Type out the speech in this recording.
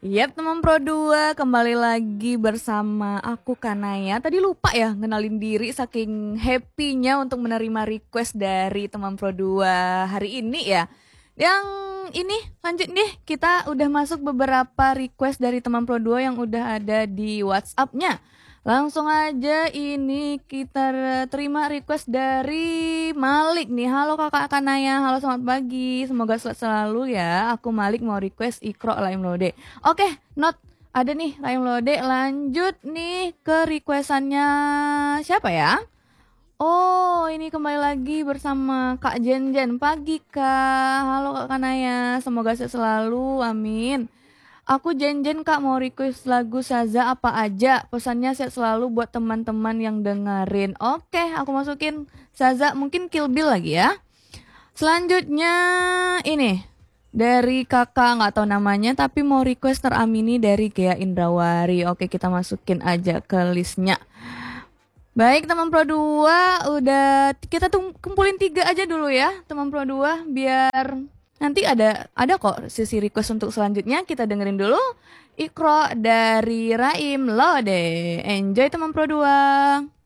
Yap, teman Pro 2 kembali lagi bersama aku Kanaya. Tadi lupa ya ngenalin diri saking happy-nya untuk menerima request dari teman Pro 2 hari ini ya. Yang ini lanjut nih, kita udah masuk beberapa request dari teman Pro 2 yang udah ada di WhatsApp-nya. Langsung aja ini kita terima request dari Malik nih. Halo Kakak Kanaya, halo selamat pagi. Semoga sehat selalu ya. Aku Malik mau request Ikro Laim Lode. Oke, not ada nih Laim Lode. Lanjut nih ke requestannya siapa ya? Oh, ini kembali lagi bersama Kak Jen Jen. Pagi Kak. Halo Kak Kanaya. Semoga sehat selalu. Amin. Aku Jen Jen Kak mau request lagu Saza apa aja. Pesannya sehat selalu buat teman-teman yang dengerin. Oke, aku masukin Saza mungkin Kill Bill lagi ya. Selanjutnya ini dari kakak nggak tahu namanya tapi mau request teramini dari Gea Indrawari. Oke, kita masukin aja ke listnya. Baik teman Pro 2, udah kita kumpulin 3 aja dulu ya teman Pro 2 biar nanti ada kok sisi request untuk selanjutnya. Kita dengerin dulu Ikro dari Raim Lode. Enjoy teman Pro 2.